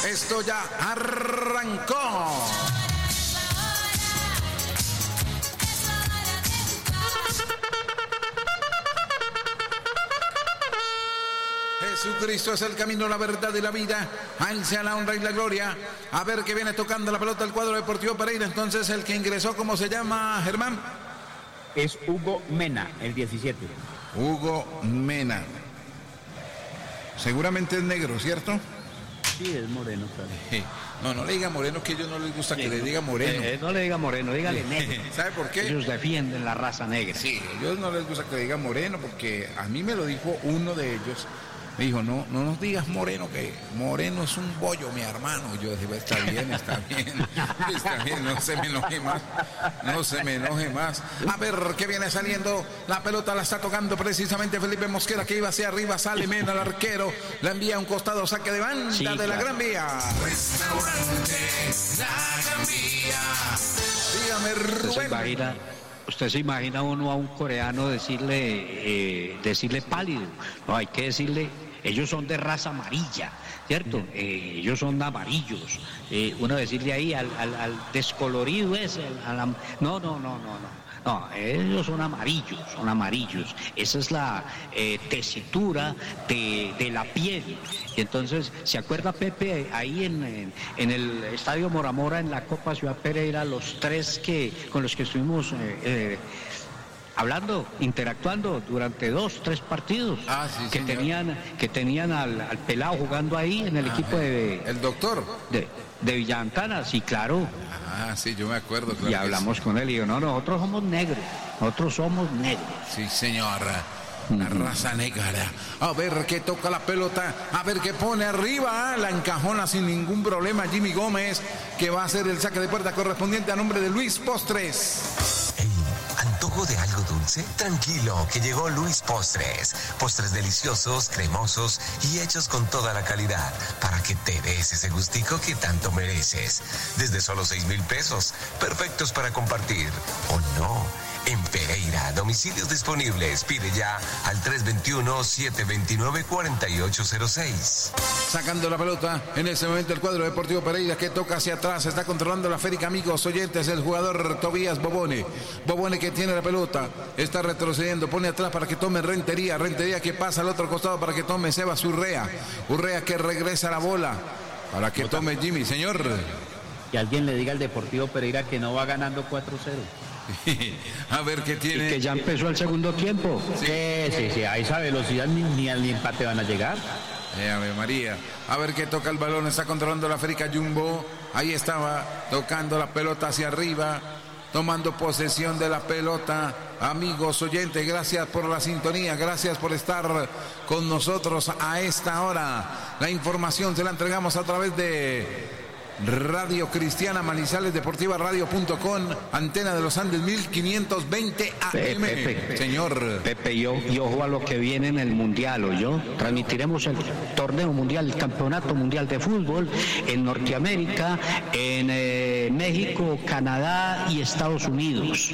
Esto ya arrancó. Jesucristo es el camino, la verdad y la vida. A él sea la honra y la gloria. A ver qué viene tocando la pelota el cuadro Deportivo Pereira. Entonces, el que ingresó, ¿cómo se llama, Germán? Es Hugo Mena, el 17. Hugo Mena. Seguramente es negro, ¿cierto? Sí, es moreno, claro. No le diga moreno, que a ellos no les gusta que le diga moreno. No le diga moreno, dígale negro. ¿Sabe por qué? Ellos defienden la raza negra. Sí, a ellos no les gusta que le diga moreno, porque a mí me lo dijo uno de ellos. Me dijo, no nos digas moreno, que moreno es un bollo, mi hermano. Yo dije, está bien, no se me enoje más. A ver, ¿qué viene saliendo? La pelota la está tocando precisamente Felipe Mosquera, que iba hacia arriba, sale Mena, el arquero, la envía a un costado, saque de banda, sí, de la Gran Vía. Restaurante La Gran Vía. Dígame, Rubén. ¿Usted se imagina uno a un coreano decirle pálido? No, hay que decirle, ellos son de raza amarilla, ¿cierto? Ellos son amarillos. Uno decirle ahí al descolorido ese, no, ellos son amarillos. Esa es la tesitura de la piel. Y entonces, ¿se acuerda Pepe ahí en el Estadio Moramora, en la Copa Ciudad Pereira, los tres con los que estuvimos hablando, interactuando durante 2-3 partidos? Sí, que tenían al pelado jugando ahí en el equipo el doctor de Villantana, sí, claro. Sí, yo me acuerdo. Claro, y hablamos con él y digo, no, nosotros somos negros. Sí, señor. La raza negra. A ver qué toca la pelota, a ver qué pone arriba, la encajona sin ningún problema Jimmy Gómez, que va a hacer el saque de puerta correspondiente a nombre de Luis Postres. ¿Antojo de algo dulce? Tranquilo, que llegó Luis Postres. Postres deliciosos, cremosos y hechos con toda la calidad para que te des ese gustico que tanto mereces. Desde solo 6,000 pesos, perfectos para compartir. ¿O no? En Pereira, domicilios disponibles. Pide ya al 321-729-4806. Sacando la pelota en ese momento el cuadro Deportivo Pereira, que toca hacia atrás, está controlando la férica, amigos oyentes, el jugador Tobías Bobone que tiene la pelota, está retrocediendo, pone atrás para que tome Rentería que pasa al otro costado para que tome Sebas Urrea que regresa la bola para que tome Jimmy, señor. Que alguien le diga al Deportivo Pereira que no va ganando 4-0. A ver qué tiene. Y que ya empezó el segundo tiempo. Sí, a esa velocidad ni al empate van a llegar. Ave María. A ver qué toca el balón, está controlando la Férica Jumbo. Ahí estaba tocando la pelota hacia arriba, tomando posesión de la pelota. Amigos oyentes, gracias por la sintonía, gracias por estar con nosotros a esta hora. La información se la entregamos a través de Radio Cristiana Manizales, Deportiva Radio.com, Antena de los Andes 1520 AM. Pepe, señor Pepe, y ojo a lo que viene en el Mundial, ¿oyó? Transmitiremos el torneo mundial, el campeonato mundial de fútbol en Norteamérica, en México, Canadá y Estados Unidos.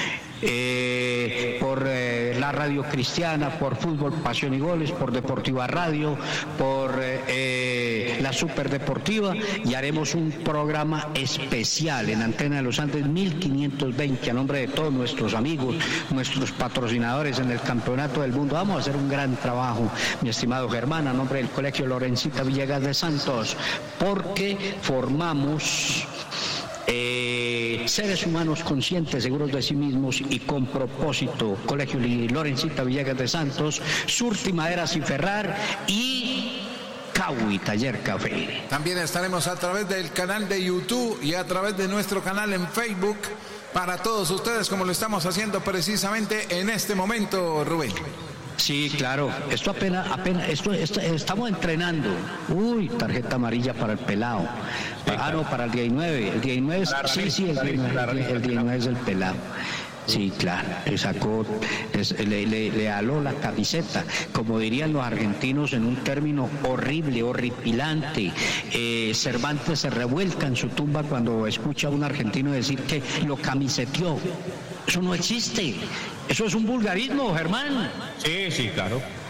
Por la Radio Cristiana, por Fútbol, Pasión y Goles, por Deportiva Radio, por la Superdeportiva, y haremos un programa especial en Antena de los Andes 1520 a nombre de todos nuestros amigos, nuestros patrocinadores en el Campeonato del Mundo. Vamos a hacer un gran trabajo, mi estimado Germán, a nombre del Colegio Lorencita Villegas de Santos, porque formamos seres humanos conscientes, seguros de sí mismos y con propósito. Colegio Lorencita Villegas de Santos, Surti Maderas y Ferrar y Cawi Taller Café. También estaremos a través del canal de YouTube y a través de nuestro canal en Facebook para todos ustedes, como lo estamos haciendo precisamente en este momento, Rubén. Sí, claro, esto apenas, estamos entrenando. Uy, tarjeta amarilla para el pelado. No, para el 19. El 19 es, el 19 es el pelado. Sí, claro, le sacó, le aló la camiseta, como dirían los argentinos en un término horrible, horripilante. Cervantes se revuelca en su tumba cuando escucha a un argentino decir que lo camiseteó. Eso no existe, eso es un vulgarismo, Germán. Sí, claro.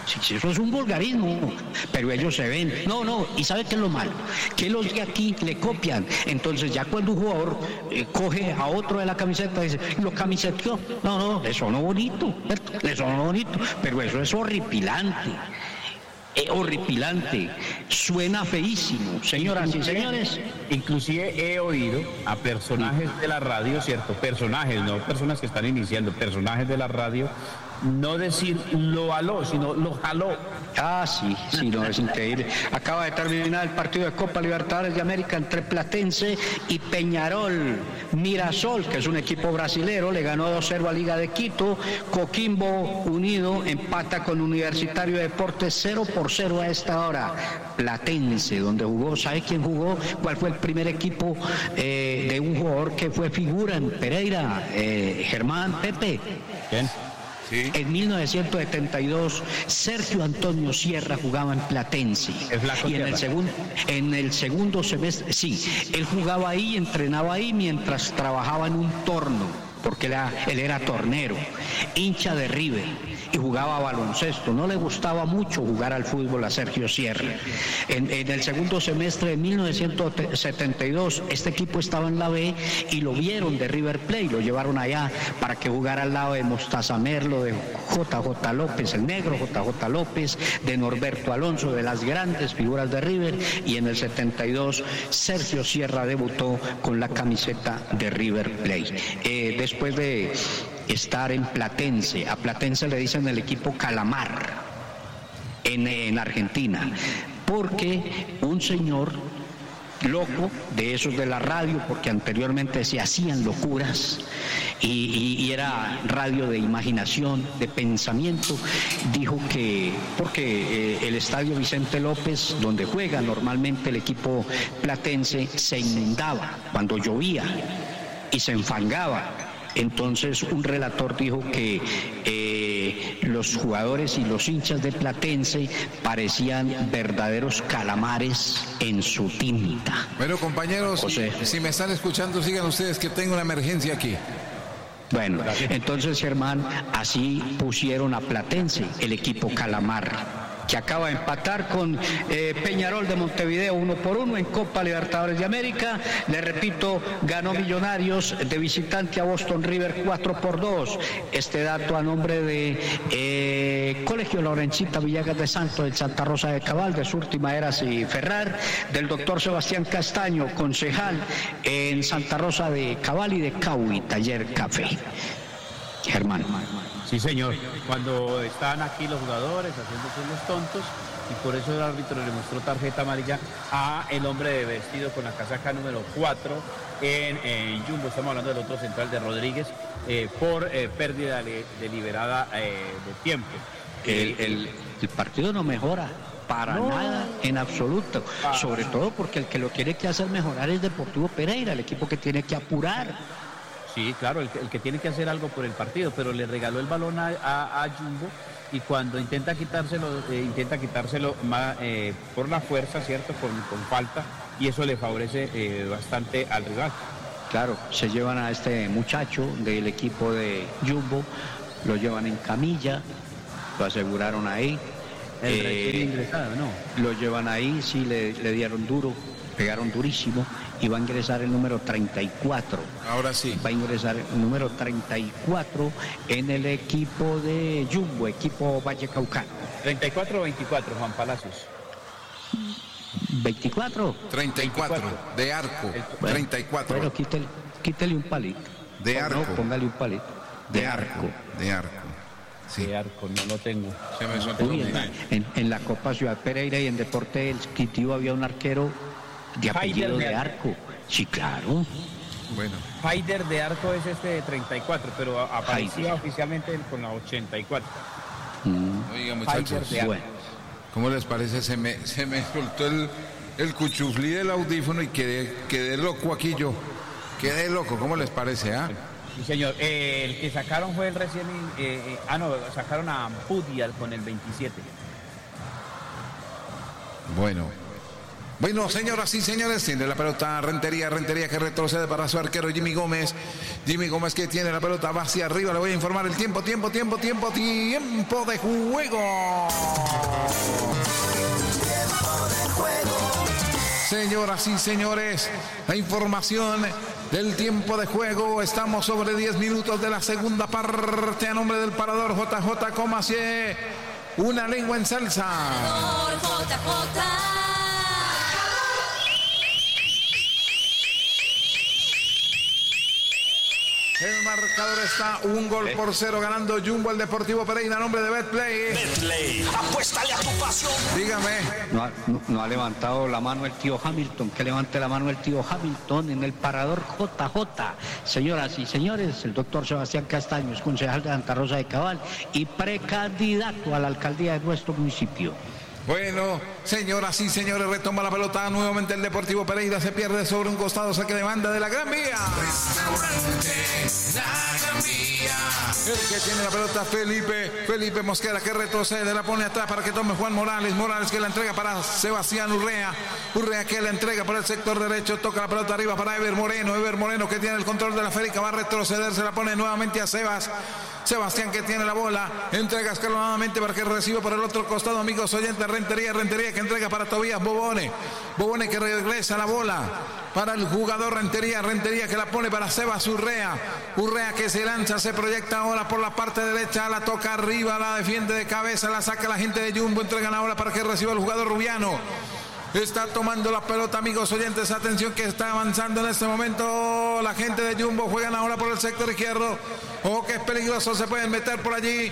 Sí, eso es un vulgarismo, pero ellos se ven. No, ¿y sabe qué es lo malo? Que los de aquí le copian. Entonces ya cuando un jugador coge a otro de la camiseta y dice, lo camiseteó. No, le sonó bonito, pero eso es horripilante. Horripilante, suena feísimo, señoras y señores. Inclusive he oído a personajes de la radio, cierto, personajes, no personas que están iniciando, personajes de la radio, no decir lo aló, sino lo jaló. Sí, no, es increíble. Acaba de terminar el partido de Copa Libertadores de América entre Platense y Peñarol. Mirasol, que es un equipo brasilero, le ganó 2-0 a Liga de Quito. Coquimbo Unido empata con Universitario de Deportes 0-0 a esta hora. Platense, donde jugó, ¿sabe quién jugó? ¿Cuál fue el primer equipo de un jugador que fue figura en Pereira? Germán Pepe. ¿Quién? Sí. En 1972, Sergio Antonio Sierra jugaba en Platense. Y en el segundo semestre, sí, él jugaba ahí, entrenaba ahí mientras trabajaba en un torno, porque él era tornero, hincha de River y jugaba baloncesto. No le gustaba mucho jugar al fútbol a Sergio Sierra. En el segundo semestre de 1972, este equipo estaba en la B y lo vieron de River Plate, lo llevaron allá para que jugara al lado de Mostaza Merlo, de JJ López, el negro JJ López, de Norberto Alonso, de las grandes figuras de River, y en el 72 Sergio Sierra debutó con la camiseta de River Plate. Después de estar en Platense, a Platense le dicen el equipo Calamar en Argentina, porque un señor loco de esos de la radio, porque anteriormente se hacían locuras y era radio de imaginación, de pensamiento, dijo que porque el estadio Vicente López, donde juega normalmente el equipo platense, se inundaba cuando llovía y se enfangaba. Entonces un relator dijo que los jugadores y los hinchas de Platense parecían verdaderos calamares en su tinta. Bueno, compañeros, si me están escuchando, sigan ustedes que tengo una emergencia aquí. Bueno, entonces, Germán, así pusieron a Platense, el equipo Calamar, que acaba de empatar con Peñarol de Montevideo 1-1 en Copa Libertadores de América. Le repito, ganó Millonarios de visitante a Boston River 4-2. Este dato a nombre de Colegio Lorencita Villegas de Santo, del Santa Rosa de Cabal, de Súrtima Eras y Ferrar, del doctor Sebastián Castaño, concejal en Santa Rosa de Cabal, y de Caui, Taller Café. Germán. Sí, señor. Cuando estaban aquí los jugadores haciéndose los tontos, y por eso el árbitro le mostró tarjeta amarilla a el hombre de vestido con la casaca número 4 en Jumbo. Estamos hablando del otro central de Rodríguez, por pérdida deliberada de tiempo. El partido no mejora para nada, en absoluto, sobre todo porque el que lo tiene que hacer mejorar es Deportivo Pereira, el equipo que tiene que apurar. Sí, claro, el que tiene que hacer algo por el partido, pero le regaló el balón a Jumbo, y cuando intenta quitárselo más, por la fuerza, ¿cierto? Con falta, y eso le favorece bastante al rival. Claro, se llevan a este muchacho del equipo de Jumbo, lo llevan en camilla, lo aseguraron ahí. El recién ingresado, ¿no? Lo llevan ahí, sí, le dieron duro, pegaron durísimo, y va a ingresar el número 34. Ahora sí. Va a ingresar el número 34 en el equipo de Jumbo, equipo Vallecaucano. 34 o 24, Juan Palacios. 24. 34, de arco. 34. Bueno, quítele un palito. De arco. No, póngale un palito. De arco. De arco. Sí. De arco, no lo tengo. Se me soltó. En la Copa Ciudad Pereira y en Deporte del Quitivo había un arquero de apellido de Arco. Sí, claro. Bueno. Haider de Arco es este de 34, pero aparecía oficialmente con la 84. Oiga, muchachos, Bueno. ¿Cómo les parece? Se me soltó el cuchuflí del audífono y quedé loco aquí yo. Quedé loco, ¿cómo les parece, Sí, señor. El que sacaron fue el recién... sacaron a Ampudia con el 27. Bueno. Bueno, señoras y señores, tiene la pelota Rentería que retrocede para su arquero Jimmy Gómez que tiene la pelota, va hacia arriba, le voy a informar el tiempo de juego. Señoras y señores, la información del tiempo de juego. Estamos sobre 10 minutos de la segunda parte. A nombre del parador JJ Comacié, una lengua en salsa. El marcador está 1-0 ganando Jumbo el Deportivo Pereira a nombre de Betplay. Betplay, apuéstale a tu pasión. Dígame. No ha levantado la mano el tío Hamilton. Que levante la mano el tío Hamilton en el parador JJ. Señoras y señores, el doctor Sebastián Castaño es concejal de Santa Rosa de Cabal y precandidato a la alcaldía de nuestro municipio. Bueno, señoras y señores, retoma la pelota nuevamente el Deportivo Pereira, se pierde sobre un costado, saque de banda de la Gran Vía. Restaurante La Gran Vía. El que tiene la pelota Felipe Mosquera, que retrocede, la pone atrás para que tome Juan Morales que la entrega para Sebastián Urrea que la entrega por el sector derecho, toca la pelota arriba para Ever Moreno que tiene el control de la férica, va a retroceder, se la pone nuevamente a Sebastián que tiene la bola, entrega escalonadamente para que reciba por el otro costado, amigos oyentes, Rentería que entrega para Tobías Bobone que regresa la bola para el jugador Rentería que la pone para Sebas Urrea que se lanza, se proyecta ahora por la parte derecha, la toca arriba, la defiende de cabeza, la saca la gente de Jumbo, entregan ahora para que reciba el jugador Rubiano. Está tomando la pelota, amigos oyentes, atención que está avanzando en este momento la gente de Jumbo, juegan ahora por el sector izquierdo, que es peligroso, se pueden meter por allí,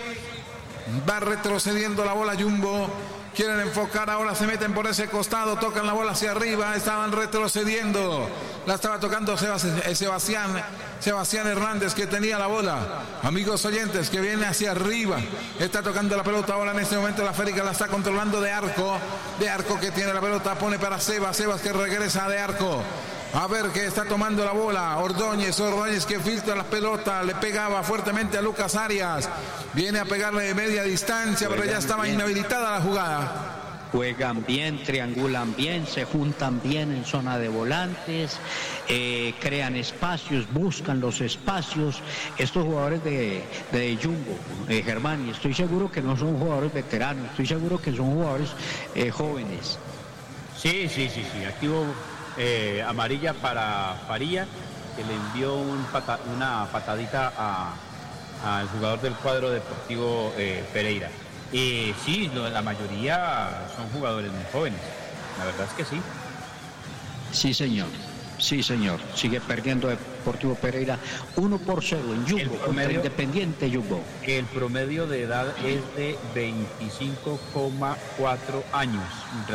va retrocediendo la bola Jumbo, quieren enfocar, ahora se meten por ese costado, tocan la bola hacia arriba, estaban retrocediendo, la estaba tocando Sebastián Hernández que tenía la bola, amigos oyentes, que viene hacia arriba, está tocando la pelota ahora en este momento, la férica la está controlando de arco que tiene la pelota, pone para Sebas que regresa de arco. A ver que está tomando la bola Ordóñez que filtra la pelota, le pegaba fuertemente a Lucas Arias, viene a pegarle de media distancia, pero ya estaba inhabilitada la jugada. Juegan bien, triangulan bien, se juntan bien en zona de volantes, crean espacios, buscan los espacios. Estos jugadores de Jumbo, Germán, y estoy seguro que no son jugadores veteranos, estoy seguro que son jugadores jóvenes. Sí, aquí hubo amarilla para Faría, que le envió una patadita al jugador del cuadro Deportivo Pereira. Sí, la mayoría son jugadores muy jóvenes, la verdad es que sí. Sí, señor. Sigue perdiendo Deportivo Pereira 1-0 en Jumbo contra Independiente Jumbo. El promedio de edad es de 25,4 años.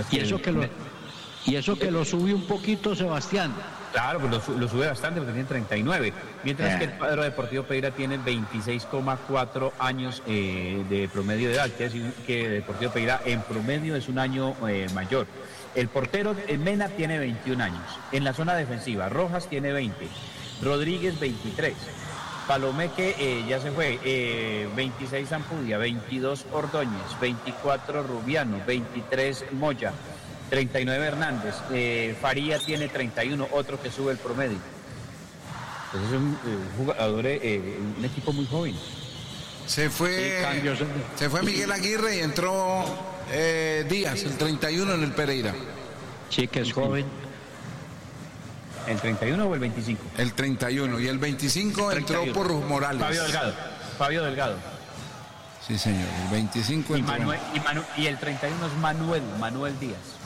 Y eso que lo subió un poquito Sebastián. Claro, pues lo sube bastante porque tiene 39. Mientras que el cuadro Deportivo Pereira tiene 26,4 años de promedio de edad. Quiere decir que Deportivo Pereira en promedio es un año mayor. El portero Mena tiene 21 años. En la zona defensiva, Rojas tiene 20. Rodríguez 23. Palomeque ya se fue. 26 Zampudia, 22 Ordóñez, 24 Rubiano, 23 Moya. 39 Hernández, Faría tiene 31, otro que sube el promedio. Entonces es un jugador, un equipo muy joven. Se fue Miguel Aguirre y entró Díaz, el 31 en el Pereira. Sí, que es joven. ¿El 31 o el 25? El 31, y el 25 entró por Morales. Fabio Delgado. Sí, señor, el 25 entró. Y el 31 es Manuel Díaz.